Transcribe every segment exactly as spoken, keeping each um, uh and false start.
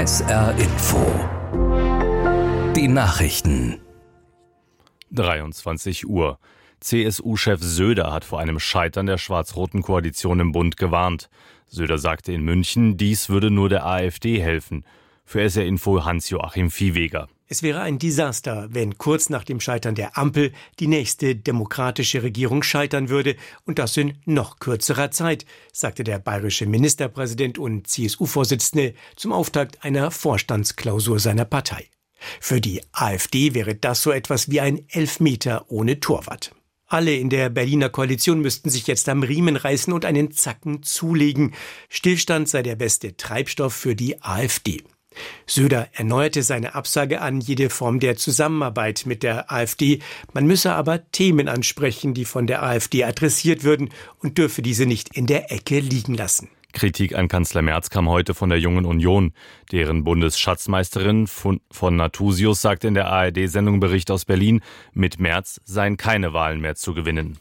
S R Info. Die Nachrichten. dreiundzwanzig Uhr. C S U-Chef Söder hat vor einem Scheitern der schwarz-roten Koalition im Bund gewarnt. Söder sagte in München, dies würde nur der AfD helfen. Für S R Info Hans-Joachim Viehweger. Es wäre ein Desaster, wenn kurz nach dem Scheitern der Ampel die nächste demokratische Regierung scheitern würde und das in noch kürzerer Zeit, sagte der bayerische Ministerpräsident und C S U-Vorsitzende zum Auftakt einer Vorstandsklausur seiner Partei. Für die AfD wäre das so etwas wie ein Elfmeter ohne Torwart. Alle in der Berliner Koalition müssten sich jetzt am Riemen reißen und einen Zacken zulegen. Stillstand sei der beste Treibstoff für die AfD. Söder erneuerte seine Absage an jede Form der Zusammenarbeit mit der AfD. Man müsse aber Themen ansprechen, die von der AfD adressiert würden und dürfe diese nicht in der Ecke liegen lassen. Kritik an Kanzler Merz kam heute von der Jungen Union. Deren Bundesschatzmeisterin von Nathusius sagte in der A R D-Sendung Bericht aus Berlin, mit Merz seien keine Wahlen mehr zu gewinnen.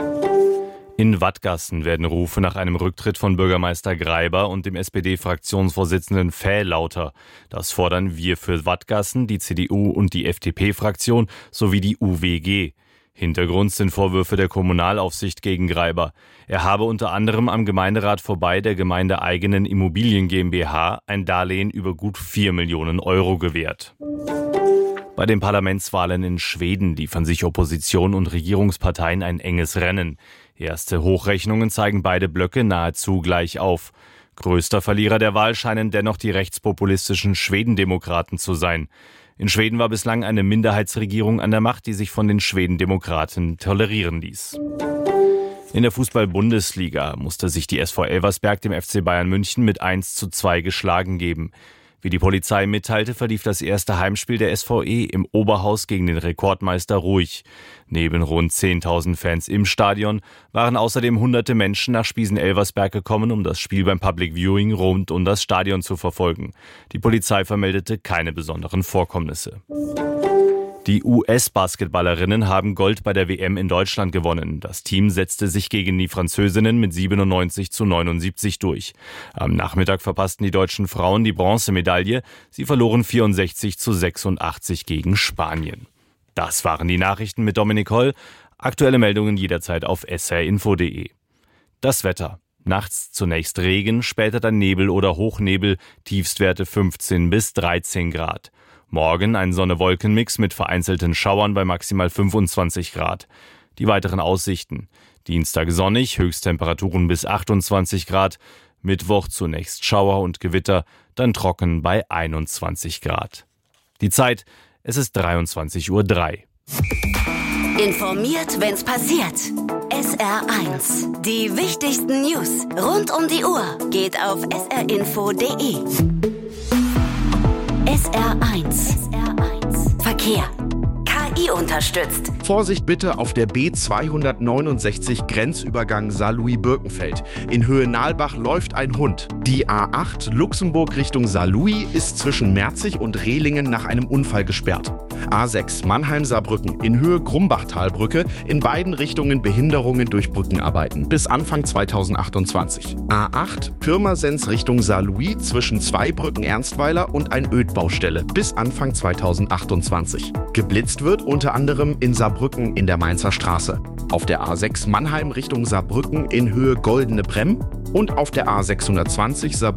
In Wattgassen werden Rufe nach einem Rücktritt von Bürgermeister Greiber und dem S P D-Fraktionsvorsitzenden Fäh lauter. Das fordern Wir für Wattgassen, die C D U und die F D P-Fraktion sowie die U W G. Hintergrund sind Vorwürfe der Kommunalaufsicht gegen Greiber. Er habe unter anderem am Gemeinderat vorbei der gemeindeeigenen Immobilien GmbH ein Darlehen über gut vier Millionen Euro gewährt. Bei den Parlamentswahlen in Schweden liefern sich Opposition und Regierungsparteien ein enges Rennen. Erste Hochrechnungen zeigen beide Blöcke nahezu gleich auf. Größter Verlierer der Wahl scheinen dennoch die rechtspopulistischen Schwedendemokraten zu sein. In Schweden war bislang eine Minderheitsregierung an der Macht, die sich von den Schwedendemokraten tolerieren ließ. In der Fußball-Bundesliga musste sich die S V Elversberg dem F C Bayern München mit eins zu zwei geschlagen geben. Wie die Polizei mitteilte, verlief das erste Heimspiel der S V E im Oberhaus gegen den Rekordmeister ruhig. Neben rund zehntausend Fans im Stadion waren außerdem hunderte Menschen nach Spiesen-Elversberg gekommen, um das Spiel beim Public Viewing rund um das Stadion zu verfolgen. Die Polizei vermeldete keine besonderen Vorkommnisse. Die U S-Basketballerinnen haben Gold bei der W M in Deutschland gewonnen. Das Team setzte sich gegen die Französinnen mit siebenundneunzig zu neunundsiebzig durch. Am Nachmittag verpassten die deutschen Frauen die Bronzemedaille. Sie verloren vierundsechzig zu sechsundachtzig gegen Spanien. Das waren die Nachrichten mit Dominik Holl. Aktuelle Meldungen jederzeit auf s r info punkt d e. Das Wetter. Nachts zunächst Regen, später dann Nebel oder Hochnebel, Tiefstwerte fünfzehn bis dreizehn Grad. Morgen ein Sonne-Wolken-Mix mit vereinzelten Schauern bei maximal fünfundzwanzig Grad. Die weiteren Aussichten. Dienstag sonnig, Höchsttemperaturen bis achtundzwanzig Grad. Mittwoch zunächst Schauer und Gewitter, dann trocken bei einundzwanzig Grad. Die Zeit, es ist dreiundzwanzig Uhr drei. Informiert, wenn's passiert. S R eins. Die wichtigsten News rund um die Uhr geht auf s r info punkt d e. S R eins. Verkehr. K I unterstützt. Vorsicht bitte auf der B zweihundertneunundsechzig Grenzübergang Saarlouis-Birkenfeld. In Höhe Nalbach läuft ein Hund. Die A acht Luxemburg Richtung Saarlouis ist zwischen Merzig und Rehlingen nach einem Unfall gesperrt. A sechs Mannheim-Saarbrücken in Höhe Grumbachtalbrücke, in beiden Richtungen Behinderungen durch Brückenarbeiten bis Anfang zweitausendachtundzwanzig. A acht Pirmasens Richtung Saarlouis zwischen Zweibrücken Ernstweiler und ein Ödbaustelle bis Anfang zweitausendachtundzwanzig. Geblitzt wird unter anderem in Saarbrücken in der Mainzer Straße, auf der A sechs Mannheim Richtung Saarbrücken in Höhe Goldene Bremm und auf der A sechshundertzwanzig Saarbrücken